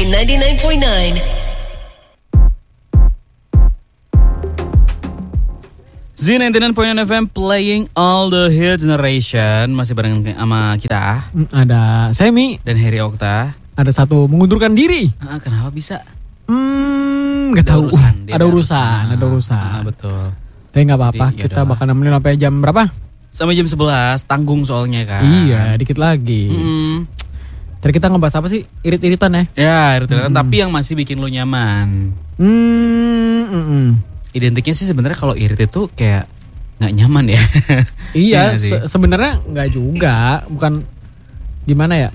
Z99.9. Z99.9 FM playing all the hit generation. Masih bareng sama kita. Ada Semi dan Heri Okta. Ada satu mengundurkan diri. Kenapa bisa? Nggak tahu. Ada urusan. Betul. Tapi nggak apa-apa. Jadi, kita bakal nemenin sampai jam berapa? Sampai jam 11. Tanggung soalnya kan. Iya, dikit lagi. Tadi kita ngebahas apa sih? Irit-iritan ya? Ya, irit-iritan. Tapi yang masih bikin lu nyaman. Identiknya sih sebenarnya kalau irit itu kayak nggak nyaman ya. Iya, sebenarnya nggak juga. Bukan gimana ya?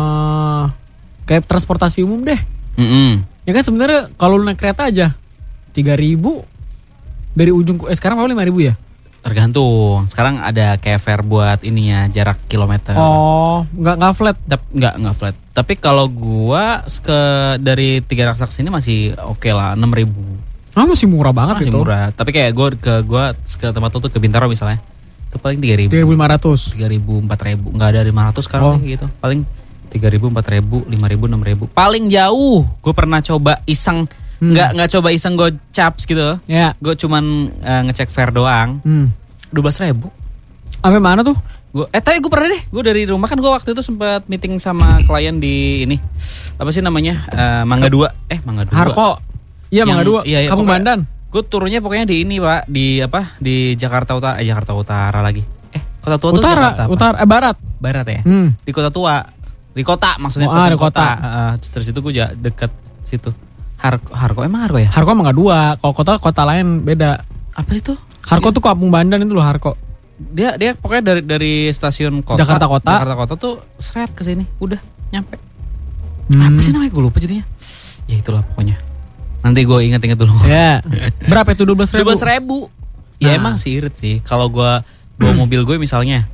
Kayak transportasi umum deh. Ya kan sebenarnya kalau lu naik kereta aja 3.000 dari ujung sekarang berapa 5.000 ya? Tergantung. Sekarang ada kayak fare buat ininya jarak kilometer. Oh, nggak flat. Nggak flat. Tapi kalau gua dari 3 Raksa sini masih oke lah 6.000. Masih murah banget masih itu. Murah. Tapi kayak gua ke tempat tuh ke Bintaro misalnya. Itu paling 3.000. 3.500. 3.000, 4.000. Enggak ada 500 sekarang gitu. Paling 3.000, 4.000, 5.000, 6.000. Paling jauh gue pernah coba iseng. Enggak coba iseng gue caps gitu. Ya. Gue cuman ngecek fare doang. 12.000. Sampai mana tuh? Tapi gue pernah deh. Gue dari rumah kan gue waktu itu sempat meeting sama klien di ini. Apa sih namanya? Mangga 2. Mangga 2. Harko. Iya Mangga 2. Iya, Kampung Bandan. Gue turunnya pokoknya di ini Pak, di Jakarta Utara, Jakarta Utara lagi. Kota Tua tuh Jakarta. Barat. Barat ya. Di Kota Tua. Di kota maksudnya stasiun kota. Terus itu gue deket situ. Harko emang Harko ya? Harko Mangga 2. Kalau kota lain beda. Apa itu? Harko tuh Kampung Bandan itu loh Harko. Dia pokoknya dari stasiun kota. Jakarta Kota tuh seret ke sini, udah nyampe. Apa sih namanya gue lupa jadinya. Ya itulah pokoknya. Nanti gue inget dulu. Ya. Berapa itu 12.000? 12.000. Ya emang sih irit sih. Kalau gue bawa mobil gue misalnya.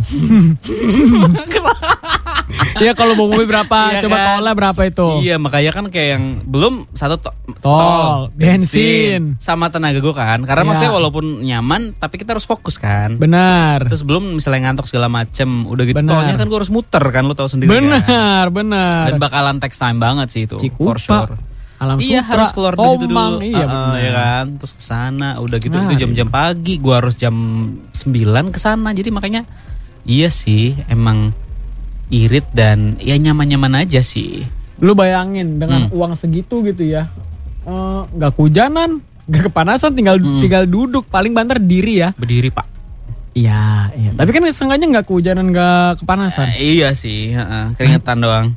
Iya kalau bawa mobil berapa? Iya, coba kan? Tolnya berapa itu? Iya makanya kan kayak yang belum satu tol, bensin, sama tenaga gue kan. Karena maksudnya walaupun nyaman, tapi kita harus fokus kan. Benar. Terus belum misalnya ngantuk segala macem, udah gitu tolnya kan gue harus muter kan, lo tau sendiri. Benar. Dan bakalan take time banget sih itu. Cikupa, for sure. Alam iya Sutra, harus keluar dari situ dulu. Iya ya kan. Terus kesana, udah gitu itu jam-jam pagi, gue harus jam 9 kesana. Jadi makanya iya sih emang irit dan ya nyaman-nyaman aja sih. Lu bayangin dengan uang segitu gitu ya, nggak kehujanan, nggak kepanasan, tinggal duduk, paling banter diri ya. Berdiri Pak. Iya. Tapi kan sengaja nggak kehujanan, nggak kepanasan. Iya sih, keringetan doang.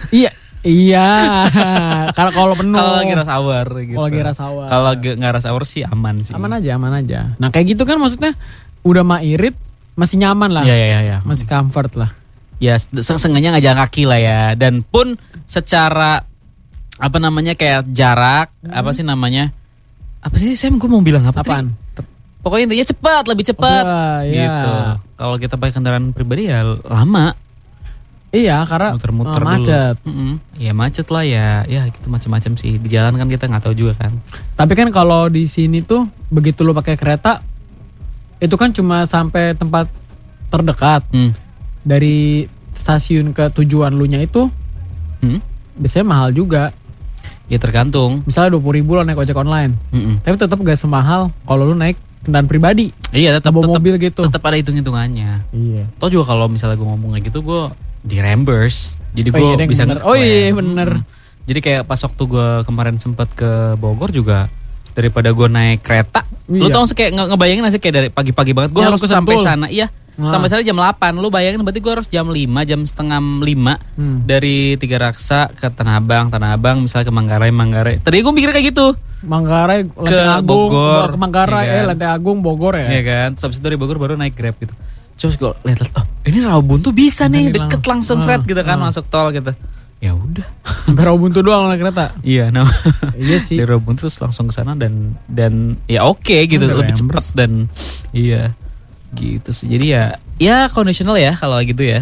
Iya. Kalau penuh. Kalau lagi rush hour gitu. Kalau nggak rush hour sih aman sih. Aman aja. Nah kayak gitu kan maksudnya udah mah irit, masih nyaman lah. Iya. Masih comfort lah. Ya sengaja nggak jalan kaki lah ya. Dan pun secara apa namanya kayak jarak apa sih namanya? Apa sih Sam? Gue mau bilang apa? Apaan? Pokoknya intinya lebih cepat. Gitu. Ya. Kalau kita pakai kendaraan pribadi ya lama. Iya karena muter-muter macet. Iya macet lah ya gitu macam-macam sih di jalan kan kita nggak tahu juga kan. Tapi kan kalau di sini tuh begitu lo pakai kereta itu kan cuma sampai tempat terdekat. Dari stasiun ke tujuan lu nya itu biasanya mahal juga. Ya tergantung. Misalnya 20.000 lo naik ojek online. Tapi tetap gak semahal kalau lu naik kendaraan pribadi. Iya tetap mobil gitu. Tetap ada hitung-hitungannya. Iya. Toh juga kalau misalnya gue ngomong kayak gitu gue di reimburse. Jadi gue bisa ngeklaim. Oh iya bener. Jadi kayak pas waktu gue kemarin sempet ke Bogor juga, daripada gue naik kereta. Lu tau kayak ngebayangin sih kayak dari pagi-pagi banget gue harus sampai sana. Iya. Sampai sana jam 8. Lu bayangin berarti gue harus jam 5, jam setengah 5 dari 3 Raksa ke Tanah Abang misalnya ke Manggarai. Tadi gue mikir kayak gitu. Manggarai, ke Bogor, ke Manggarai, ya kan? Lantai Agung, Bogor ya. Iya kan. Terus dari Bogor baru naik Grab gitu. Terus gue lihat, ini Rawabuntu bisa nih deket langsung seret gitu kan masuk tol gitu. Ya udah. Sampai Rawabuntu doang naik kereta. Iya, iya sih. Dari Rawabuntu terus langsung ke sana dan ya oke gitu, lebih cepat dan iya. Gitu sih. Jadi ya conditional ya kalau gitu ya.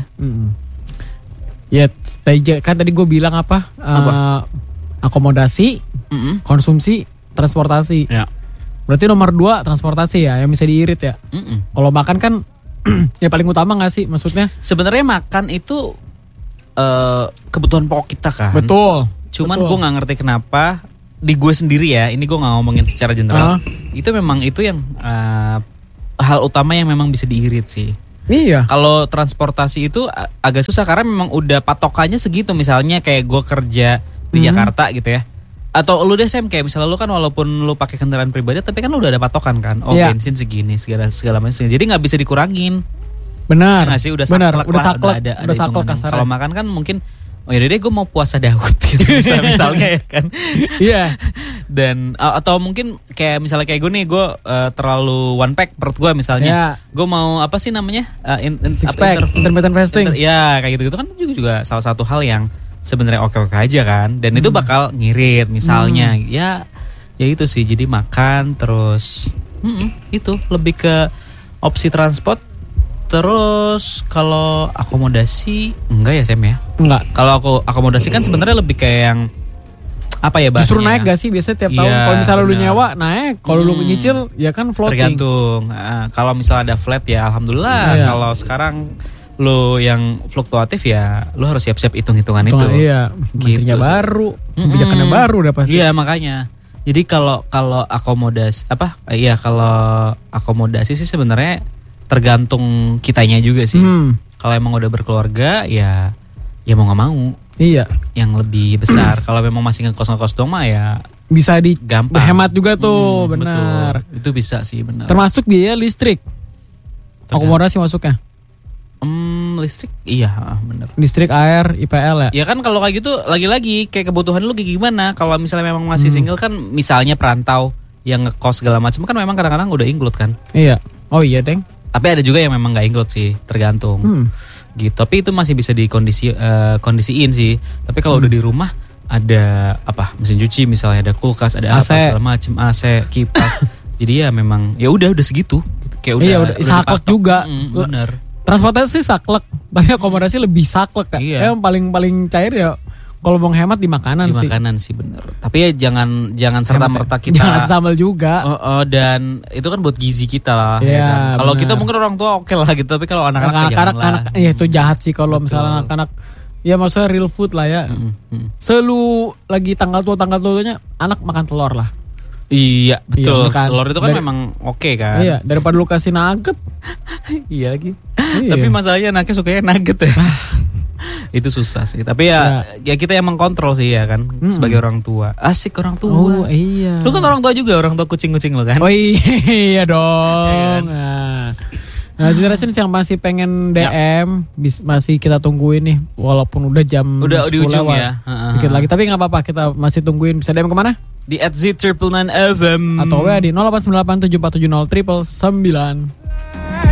Ya kan tadi gue bilang apa? Akomodasi, konsumsi, transportasi. Ya. Berarti nomor 2 transportasi ya yang bisa diirit ya. Kalau makan kan ya paling utama gak sih maksudnya? Sebenarnya makan itu kebutuhan pokok kita kan. Betul. Cuman gue nggak ngerti kenapa di gue sendiri ya. Ini gue nggak ngomongin secara general. Itu memang itu yang hal utama yang memang bisa diirit sih. Iya. Kalau transportasi itu agak susah karena memang udah patokannya segitu. Misalnya kayak gue kerja di Jakarta gitu ya. Atau lu deh Sam, kayak misalnya lu kan walaupun lu pakai kendaraan pribadi tapi kan lu udah ada patokan kan. Bensin segini segala macam. Jadi nggak bisa dikurangin. Benar. Nah, sih udah saklek lah, udah ada. Kalau makan kan mungkin yaudah deh gue mau puasa Daud gitu misalnya ya kan. Iya. Dan atau mungkin kayak misalnya kayak gue nih, gue terlalu one pack perut gue misalnya. Gue mau apa sih namanya? Six pack, intermittent fasting. Ya kayak gitu kan juga salah satu hal yang sebenarnya oke aja kan. Dan itu bakal ngirit misalnya. Ya itu sih, jadi makan terus itu lebih ke opsi transport. Terus kalau akomodasi enggak ya Sam ya? Enggak. Kalau aku akomodasi kan sebenarnya lebih kayak yang apa ya bahasanya? Justru naik gak sih biasanya tiap tahun? Kalau misalnya lu nyewa naik, kalau lu nyicil ya kan floating. Tergantung. Kalau misalnya ada flat ya alhamdulillah. Kalau sekarang lu yang fluktuatif ya lu harus siap-siap hitung-hitungan itu. Iya. Menterinya gitu. Baru, kebijakannya baru udah pasti. Iya makanya. Jadi kalau akomodasi kalau akomodasi sih sebenarnya tergantung kitanya juga sih. Kalau emang udah berkeluarga ya mau nggak mau. Iya. Yang lebih besar. Kalau memang masih ngekos dong mah ya bisa gampang. Hemat juga tuh, benar. Betul. Itu bisa sih benar. Termasuk biaya listrik. Akomodasi masuknya. Listrik iya benar. Listrik, air, IPL ya. Ya kan kalau kayak gitu lagi-lagi kayak kebutuhan lu kayak gimana. Kalau misalnya memang masih single kan, misalnya perantau yang ngekos segala macam kan memang kadang-kadang udah include kan. Iya. Oh iya, Deng. Tapi ada juga yang memang nggak include sih, tergantung. Gitu. Tapi itu masih bisa kondisiin sih. Tapi kalau udah di rumah ada mesin cuci misalnya, ada kulkas, ada AC. Apa segala macam, AC, kipas. Jadi ya memang ya udah segitu. Kayak udah saklek juga. Bener. Transportasi saklek, tapi akomodasi lebih saklek kan. Iya. Yang paling cair ya kalau mau hemat di makanan sih. Di makanan sih bener. Tapi ya jangan serta-merta kita. Jangan sambal juga. Dan itu kan buat gizi kita lah. Ya, ya kan? Kalau kita mungkin orang tua oke lah gitu. Tapi kalau anak-anak ya itu jahat sih kalau misalnya anak-anak. Ya maksudnya real food lah ya. Selalu lagi tanggal tuanya anak makan telur lah. Iya betul. Iya, telur itu kan memang oke kan. Iya, daripada lu kasih nugget. Iya lagi. Tapi masalahnya anaknya sukanya nugget ya. Itu susah sih. Tapi ya kita yang mengkontrol sih ya kan. Sebagai orang tua. Asik orang tua. Oh iya. Lu kan orang tua juga, orang tua kucing-kucing lu kan. Oh iya dong. Nah generasi yang masih pengen DM masih kita tungguin nih. Walaupun udah jam udah 10 di ujung lewat. Ya. Dikit lagi. Tapi gak apa-apa, kita masih tungguin. Bisa DM kemana? Di @Z999FM atau WA di 0898747099.